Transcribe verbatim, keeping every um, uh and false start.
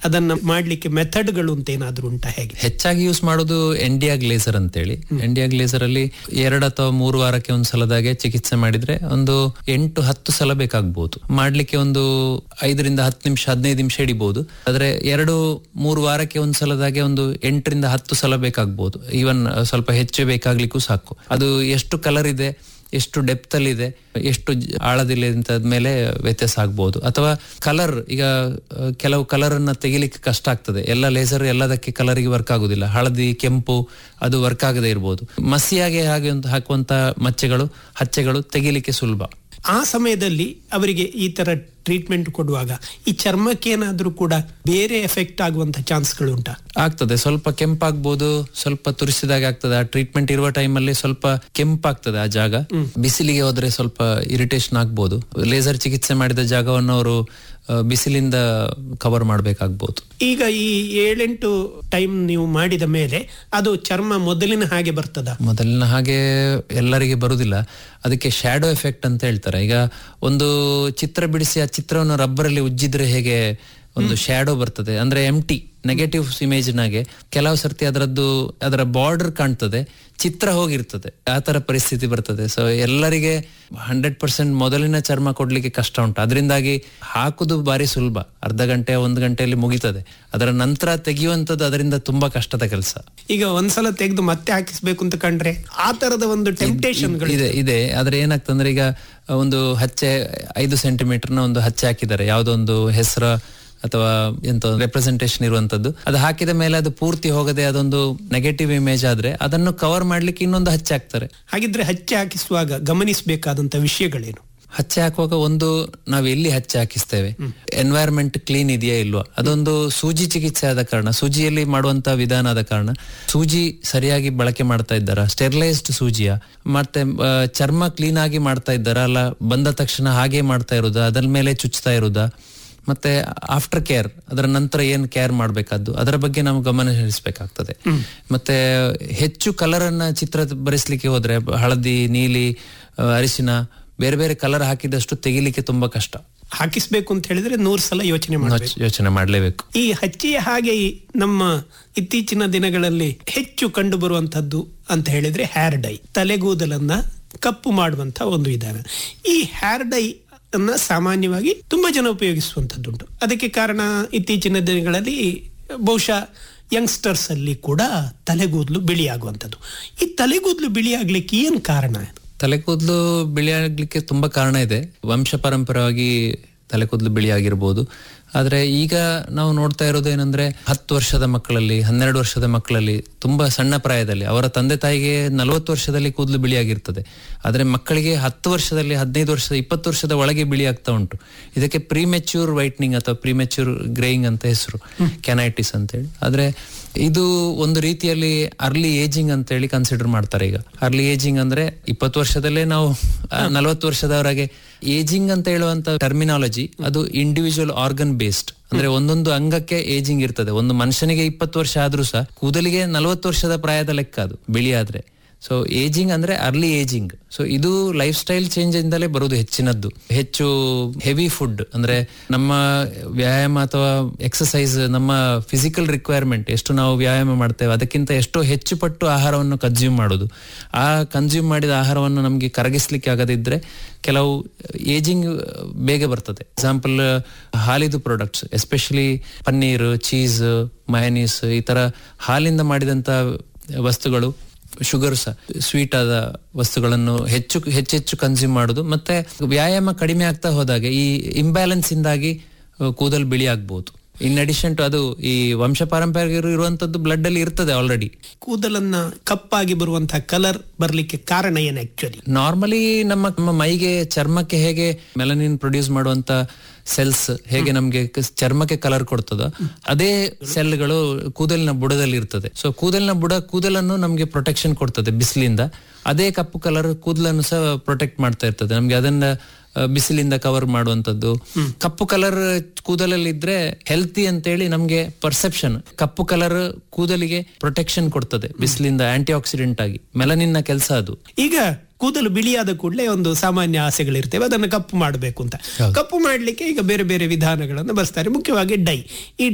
ಅದನ್ನ ಮಾಡ್ಲಿಕ್ಕೆ ಮೆಥಡ್ಗಳು ಅಂತ ಏನಾದ್ರೂ ಉಂಟಾ? ಹೇಗೆ ಹೆಚ್ಚಾಗಿ ಯೂಸ್ ಮಾಡೋದು ಎಂಡಿಯಾ ಗ್ಲೇಸರ್ ಅಂತೇಳಿ. ಎಂಡಿಯಾ ಗ್ಲೇಸರ್ ಅಲ್ಲಿ ಎರಡು ಅಥವಾ ಮೂರು ವಾರಕ್ಕೆ ಒಂದು ಸಲದಾಗೆ ಚಿಕಿತ್ಸೆ ಮಾಡಿದ್ರೆ ಒಂದು ಎಂಟು ಹತ್ತು ಸಲ ಬೇಕಾಗಬಹುದು. ಮಾಡ್ಲಿಕ್ಕೆ ಒಂದು ಐದರಿಂದ ಹತ್ತು ನಿಮಿಷ ಹದಿನೈದು ನಿಮಿಷ ಹಿಡಿಬಹುದು. ಆದ್ರೆ ಎರಡು ಮೂರು ವಾರಕ್ಕೆ ಒಂದು ಸಲದಾಗೆ ಒಂದು ಎಂಟರಿಂದ ಹತ್ತು ಸಲ ಬೇಕಾಗಬಹುದು. ಈವನ್ ಸ್ವಲ್ಪ ಹೆಚ್ಚು ಬೇಕಾಗ್ಲಿಕ್ಕೂ ಸಾಕು. ಅದು ಎಷ್ಟು ಕಲರ್ ಇದೆ, ಎಷ್ಟು ಡೆಪ್ತ್ ಅಲ್ಲಿ ಇದೆ, ಎಷ್ಟು ಆಳದಿಲ್ಲ ಅಂತದ್ಮೇಲೆ ವ್ಯತ್ಯಾಸ ಆಗ್ಬಹುದು. ಅಥವಾ ಕಲರ್, ಈಗ ಕೆಲವು ಕಲರ್ ಅನ್ನ ತೆಗಿಲಿಕ್ಕೆ ಕಷ್ಟ ಆಗ್ತದೆ. ಎಲ್ಲ ಲೇಸರ್ ಎಲ್ಲದಕ್ಕೆ ಕಲರ್ಗೆ ವರ್ಕ್ ಆಗುದಿಲ್ಲ. ಹಳದಿ, ಕೆಂಪು ಅದು ವರ್ಕ್ ಆಗದೆ ಇರಬಹುದು. ಮಸಿಯಾಗೆ ಹಾಗೆ ಒಂದು ಹಾಕುವಂತ ಮಚ್ಚೆಗಳು, ಹಚ್ಚೆಗಳು ತೆಗಿಲಿಕ್ಕೆ ಸುಲಭ. ಆ ಸಮಯದಲ್ಲಿ ಅವರಿಗೆ ಈ ತರ ಟ್ರೀಟ್ಮೆಂಟ್ ಕೊಡುವಾಗ ಈ ಚರ್ಮಕ್ಕೆ ಏನಾದ್ರೂ ಕೂಡ ಬೇರೆ ಎಫೆಕ್ಟ್ ಆಗುವಂತ ಚಾನ್ಸ್ಗಳು ಉಂಟಾ? ಆಗ್ತದೆ. ಸ್ವಲ್ಪ ಕೆಂಪಾಗ್ಬೋದು, ಸ್ವಲ್ಪ ತುರಿಸಿದಾಗ ಆಗ್ತದೆ. ಆ ಟ್ರೀಟ್ಮೆಂಟ್ ಇರುವ ಟೈಮ್ ಅಲ್ಲಿ ಸ್ವಲ್ಪ ಕೆಂಪಾಗ್ತದೆ ಆ ಜಾಗ. ಬಿಸಿಲಿಗೆ ಹೋದ್ರೆ ಸ್ವಲ್ಪ ಇರಿಟೇಷನ್ ಆಗ್ಬೋದು. ಲೇಸರ್ ಚಿಕಿತ್ಸೆ ಮಾಡಿದ ಜಾಗವನ್ನು ಅವರು ಬಿಸಿಲಿಂದ ಕವರ್ ಮಾಡ್ಬೇಕಾಗ್ಬೋದು. ಈಗ ಈ ಏಳೆಂಟು ಟೈಮ್ ನೀವು ಮಾಡಿದ ಮೇಲೆ ಅದು ಚರ್ಮ ಮೊದಲಿನ ಹಾಗೆ ಬರ್ತದ? ಮೊದಲಿನ ಹಾಗೆ ಎಲ್ಲರಿಗೆ ಬರುದಿಲ್ಲ. ಅದಕ್ಕೆ ಶ್ಯಾಡೋ ಎಫೆಕ್ಟ್ ಅಂತ ಹೇಳ್ತಾರೆ. ಈಗ ಒಂದು ಚಿತ್ರ ಬಿಡಿಸಿ ಆ ಚಿತ್ರವನ್ನು ರಬ್ಬರ್ ಅಲ್ಲಿ ಉಜ್ಜಿದ್ರೆ ಹೇಗೆ ಒಂದು ಶ್ಯಾಡೋ ಬರ್ತದೆ, ಅಂದ್ರೆ ಎಂಟಿ ನೆಗೆಟಿವ್ ಇಮೇಜ್ ನಾಗೆ ಕೆಲವು ಸರ್ತಿ ಅದರದ್ದು ಅದರ ಬಾರ್ಡರ್ ಕಾಣ್ತದೆ, ಚಿತ್ರ ಹೋಗಿರ್ತದೆ, ಆ ತರ ಪರಿಸ್ಥಿತಿ ಬರ್ತದೆ. ಸೊ ಎಲ್ಲರಿಗೆ ಹಂಡ್ರೆಡ್ ಪರ್ಸೆಂಟ್ ಮೊದಲಿನ ಚರ್ಮ ಕೊಡ್ಲಿಕ್ಕೆ ಕಷ್ಟ ಉಂಟು. ಅದರಿಂದಾಗಿ ಹಾಕುದು ಬಾರಿ ಸುಲಭ, ಅರ್ಧ ಗಂಟೆ ಒಂದು ಗಂಟೆಯಲ್ಲಿ ಮುಗಿತದೆ. ಅದರ ನಂತರ ತೆಗೆಯುವಂಥದ್ದು ಅದರಿಂದ ತುಂಬಾ ಕಷ್ಟದ ಕೆಲಸ. ಈಗ ಒಂದ್ಸಲ ತೆಗೆದು ಮತ್ತೆ ಹಾಕಿಸ್ಬೇಕು ಅಂತ ಕಂಡ್ರೆ ಆ ತರದ ಒಂದು ಟೆಂಪ್ಟೇಷನ್ ಇದೆ ಇದೆ ಆದ್ರೆ ಏನಾಗ್ತಂದ್ರೆ, ಈಗ ಒಂದು ಹಚ್ಚೆ ಐದು ಸೆಂಟಿಮೀಟರ್ನ ಒಂದು ಹಚ್ಚೆ ಹಾಕಿದ್ದಾರೆ, ಯಾವುದೋ ಒಂದು ಹೆಸರ ಅಥವಾ ಎಂತ ರೆಪ್ರೆಸೆಂಟೇಷನ್ ಇರುವಂತದ್ದು. ಅದು ಹಾಕಿದ ಮೇಲೆ ಅದು ಪೂರ್ತಿ ಹೋಗದೆ ಅದೊಂದು ನೆಗೆಟಿವ್ ಇಮೇಜ್ ಆದ್ರೆ ಅದನ್ನು ಕವರ್ ಮಾಡ್ಲಿಕ್ಕೆ ಇನ್ನೊಂದು ಹಚ್ಚೆ ಹಾಕ್ತಾರೆ. ಹಾಗಿದ್ರೆ ಹಚ್ಚೆ ಹಾಕಿಸುವಾಗ ಗಮನಿಸಬೇಕಾದಂತ ವಿಷಯಗಳೇನು? ಹಚ್ಚೆ ಹಾಕುವಾಗ ಒಂದು, ನಾವು ಎಲ್ಲಿ ಹಚ್ಚೆ ಹಾಕಿಸ್ತೇವೆ, ಎನ್ವೈರನ್ಮೆಂಟ್ ಕ್ಲೀನ್ ಇದೆಯಾ ಇಲ್ವಾ. ಅದೊಂದು ಸೂಜಿ ಚಿಕಿತ್ಸೆ ಆದ ಕಾರಣ, ಸೂಜಿಯಲ್ಲಿ ಮಾಡುವಂತ ವಿಧಾನ ಆದ ಕಾರಣ ಸೂಜಿ ಸರಿಯಾಗಿ ಬಳಕೆ ಮಾಡ್ತಾ ಇದ್ದಾರಾ, ಸ್ಟೆರಿಲೈಸ್ಡ್ ಸೂಜಿಯ, ಮತ್ತೆ ಚರ್ಮ ಕ್ಲೀನ್ ಆಗಿ ಮಾಡ್ತಾ ಇದ್ದಾರಾ, ಅಲ್ಲ ಬಂದ ತಕ್ಷಣ ಹಾಗೆ ಮಾಡ್ತಾ ಇರುದಾ, ಅದರ ಮೇಲೆ ಚುಚ್ತಾ ಇರುದಾ, ಮತ್ತೆ ಆಫ್ಟರ್ ಕೇರ್, ಅದರ ನಂತರ ಏನ್ ಕೇರ್ ಮಾಡ್ಬೇಕಾದ್ದು ಅದರ ಬಗ್ಗೆ ನಾವು ಗಮನ ಹರಿಸಬೇಕಾಗ್ತದೆ. ಮತ್ತೆ ಹೆಚ್ಚು ಕಲರ್ ಅನ್ನ ಚಿತ್ರ ಬರೆಸ್ಲಿಕ್ಕೆ ಹೋದ್ರೆ ಹಳದಿ, ನೀಲಿ, ಅರಿಶಿನ ಬೇರೆ ಬೇರೆ ಕಲರ್ ಹಾಕಿದಷ್ಟು ತೆಗಿಲಿಕ್ಕೆ ತುಂಬಾ ಕಷ್ಟ. ಹಾಕಿಸ್ಬೇಕು ಅಂತ ಹೇಳಿದ್ರೆ ನೂರ್ ಸಲ ಯೋಚನೆ ಮಾಡಬೇಕು, ಯೋಚನೆ ಮಾಡ್ಲೇಬೇಕು. ಈ ಹಚ್ಚಿಯ ಹಾಗೆ ನಮ್ಮ ಇತ್ತೀಚಿನ ದಿನಗಳಲ್ಲಿ ಹೆಚ್ಚು ಕಂಡು ಬರುವಂತದ್ದು ಅಂತ ಹೇಳಿದ್ರೆ ಹೇರ್ ಡೈ, ತಲೆಗೂದಲನ್ನ ಕಪ್ಪು ಮಾಡುವಂತ ಒಂದು ವಿಧಾನ. ಈ ಹೇರ್ ಡೈ ಅನ್ನ ಸಾಮಾನ್ಯವಾಗಿ ತುಂಬಾ ಜನ ಉಪಯೋಗಿಸುವಂತದ್ದುಂಟು. ಅದಕ್ಕೆ ಕಾರಣ ಇತ್ತೀಚಿನ ದಿನಗಳಲ್ಲಿ ಬಹುಶಃ ಯಂಗ್ಸ್ಟರ್ಸ್ ಅಲ್ಲಿ ಕೂಡ ತಲೆಗೂದಲು ಬಿಳಿ ಆಗುವಂಥದ್ದು. ಈ ತಲೆಗೂದಲು ಬಿಳಿ ಆಗ್ಲಿಕ್ಕೆ ಏನ್ ಕಾರಣ? ತಲೆಕೂದಲು ಬಿಳಿ ಆಗ್ಲಿಕ್ಕೆ ತುಂಬಾ ಕಾರಣ ಇದೆ. ವಂಶ ಪರಂಪರವಾಗಿ ತಲೆಕೂದಲು ಬಿಳಿ ಆಗಿರ್ಬೋದು. ಆದ್ರೆ ಈಗ ನಾವು ನೋಡ್ತಾ ಇರೋದು ಏನಂದ್ರೆ, ಹತ್ತು ವರ್ಷದ ಮಕ್ಕಳಲ್ಲಿ, ಹನ್ನೆರಡು ವರ್ಷದ ಮಕ್ಕಳಲ್ಲಿ, ತುಂಬಾ ಸಣ್ಣ ಪ್ರಾಯದಲ್ಲಿ, ಅವರ ತಂದೆ ತಾಯಿಗೆ ನಲವತ್ತು ವರ್ಷದಲ್ಲಿ ಕೂದಲು ಬಿಳಿ ಆಗಿರ್ತದೆ. ಆದ್ರೆ ಮಕ್ಕಳಿಗೆ ಹತ್ತು ವರ್ಷದಲ್ಲಿ, ಹದಿನೈದು ವರ್ಷದ, ಇಪ್ಪತ್ತು ವರ್ಷದ ಒಳಗೆ ಬಿಳಿ ಆಗ್ತಾ ಉಂಟು. ಇದಕ್ಕೆ ಪ್ರಿಮೆಚ್ಯೂರ್ ವೈಟ್ನಿಂಗ್ ಅಥವಾ ಪ್ರಿಮೆಚ್ಯೂರ್ ಗ್ರೇಯಿಂಗ್ ಅಂತ ಹೆಸರು, ಕ್ಯಾನೈಟಿಸ್ ಅಂತ ಹೇಳಿ. ಆದ್ರೆ ಇದು ಒಂದು ರೀತಿಯಲ್ಲಿ ಅರ್ಲಿ ಏಜಿಂಗ್ ಅಂತ ಹೇಳಿ ಕನ್ಸಿಡರ್ ಮಾಡ್ತಾರೆ. ಈಗ ಅರ್ಲಿ ಏಜಿಂಗ್ ಅಂದ್ರೆ ಇಪ್ಪತ್ತು ವರ್ಷದಲ್ಲೇ ನಾವು ನಲವತ್ತು ವರ್ಷದವರೆಗೆ. ಏಜಿಂಗ್ ಅಂತ ಹೇಳುವಂತ ಟರ್ಮಿನಾಲಜಿ ಅದು ಇಂಡಿವಿಜುವಲ್ ಆರ್ಗನ್ ಬೇಸ್ಡ್, ಅಂದ್ರೆ ಒಂದೊಂದು ಅಂಗಕ್ಕೆ ಏಜಿಂಗ್ ಇರ್ತದೆ. ಒಂದು ಮನುಷ್ಯನಿಗೆ ಇಪ್ಪತ್ತು ವರ್ಷ ಆದ್ರೂ ಸಹ ಕೂದಲಿಗೆ ನಲವತ್ತು ವರ್ಷದ ಪ್ರಾಯದ ಲೆಕ್ಕ ಅದು ಬಿಳಿ ಆದ್ರೆ. ಸೊ ಏಜಿಂಗ್ ಅಂದ್ರೆ ಅರ್ಲಿ ಏಜಿಂಗ್. ಸೊ ಇದು ಲೈಫ್ ಸ್ಟೈಲ್ ಚೇಂಜ್ ಇಂದಲೇ ಬರುವುದು ಹೆಚ್ಚಿನದ್ದು. ಹೆಚ್ಚು ಹೆವಿ ಫುಡ್ ಅಂದ್ರೆ ನಮ್ಮ ವ್ಯಾಯಾಮ ಅಥವಾ ಎಕ್ಸಸೈಸ್, ನಮ್ಮ ಫಿಸಿಕಲ್ ರಿಕ್ವೈರ್ಮೆಂಟ್ ಎಷ್ಟು ನಾವು ವ್ಯಾಯಾಮ ಮಾಡ್ತೇವೆ ಅದಕ್ಕಿಂತ ಎಷ್ಟೋ ಹೆಚ್ಚು ಪಟ್ಟು ಆಹಾರವನ್ನು ಕನ್ಸ್ಯೂಮ್ ಮಾಡೋದು. ಆ ಕನ್ಸ್ಯೂಮ್ ಮಾಡಿದ ಆಹಾರವನ್ನು ನಮ್ಗೆ ಕರಗಿಸ್ಲಿಕ್ಕೆ ಆಗದಿದ್ರೆ ಕೆಲವು ಏಜಿಂಗ್ ಬೇಗ ಬರ್ತದೆ. Example ಹಾಲಿದು products, especially paneer, cheese, ಮಯನೀಸ್, ಈ ತರ ಹಾಲಿಂದ ಮಾಡಿದಂತ ವಸ್ತುಗಳು, ಶುಗರ್ ಸಹ, ಸ್ವೀಟ್ ಆದ ವಸ್ತುಗಳನ್ನು ಹೆಚ್ಚು ಹೆಚ್ಚೆಚ್ಚು ಕನ್ಸ್ಯೂಮ್ ಮಾಡುದು. ಮತ್ತೆ ವ್ಯಾಯಾಮ ಕಡಿಮೆ ಆಗ್ತಾ ಹೋದಾಗೆ ಈ ಇಂಬ್ಯಾಲೆನ್ಸ್ ಇಂದಾಗಿ ಕೂದಲು ಬಿಳಿ ಆಗ್ಬಹುದು. ಇನ್ ಅಡಿಷನ್ ಟು ಅದು ಈ ವಂಶ ಪಾರಂಪರ್ಯ ಇರುವಂತದ್ದು ಬ್ಲಡ್ ಅಲ್ಲಿ ಇರ್ತದೆ ಆಲ್ರೆಡಿ. ಕೂದಲನ್ನ ಕಪ್ಪಾಗಿ ಬರುವಂತಹ ಕಲರ್ ಬರ್ಲಿಕ್ಕೆ ಕಾರಣ ಏನು? ಆಕ್ಚುಲಿ ನಾರ್ಮಲಿ ನಮ್ಮ ನಮ್ಮ ಮೈಗೆ, ಚರ್ಮಕ್ಕೆ ಹೇಗೆ ಮೆಲನಿನ್ ಪ್ರೊಡ್ಯೂಸ್ ಮಾಡುವಂತ ಸೆಲ್ಸ್ ಹೇಗೆ ನಮ್ಗೆ ಚರ್ಮಕ್ಕೆ ಕಲರ್ ಕೊಡ್ತದ, ಅದೇ ಸೆಲ್ಗಳು ಕೂದಲಿನ ಬುಡದಲ್ಲಿ ಇರ್ತದೆ. ಸೊ ಕೂದಲಿನ ಬುಡ ಕೂದಲನ್ನು ನಮ್ಗೆ ಪ್ರೊಟೆಕ್ಷನ್ ಕೊಡ್ತದೆ ಬಿಸಿಲಿಂದ. ಅದೇ ಕಪ್ಪು ಕಲರ್ ಕೂದಲನ್ನು ಸಹ ಪ್ರೊಟೆಕ್ಟ್ ಮಾಡ್ತಾ ಇರ್ತದೆ ನಮ್ಗೆ, ಅದನ್ನ ಬಿಸಿಲಿಂದ ಕವರ್ ಮಾಡುವಂತದ್ದು. ಕಪ್ಪು ಕಲರ್ ಕೂದಲಲ್ಲಿ ಇದ್ರೆ ಹೆಲ್ತಿ ಅಂತೇಳಿ ನಮ್ಗೆ ಪರ್ಸೆಪ್ಷನ್. ಕಪ್ಪು ಕಲರ್ ಕೂದಲಿಗೆ ಪ್ರೊಟೆಕ್ಷನ್ ಕೊಡ್ತದೆ ಬಿಸಿಲಿಂದ, ಆಂಟಿ ಆಕ್ಸಿಡೆಂಟ್ ಆಗಿ. ಮೆಲನಿನ್ ಕೆಲಸ ಅದು. ಈಗ ಕೂದಲು ಬಿಳಿಯಾದ ಕೂಡಲೇ ಒಂದು ಸಾಮಾನ್ಯ ಆಸೆಗಳಿರ್ತೇವೆ, ಅದನ್ನು ಕಪ್ಪು ಮಾಡಬೇಕು ಅಂತ. ಕಪ್ಪು ಮಾಡ್ಲಿಕ್ಕೆ ಈಗ ಬೇರೆ ಬೇರೆ ವಿಧಾನಗಳನ್ನು ಬಳಸ್ತಾರೆ, ಮುಖ್ಯವಾಗಿ ಡೈ. ಈ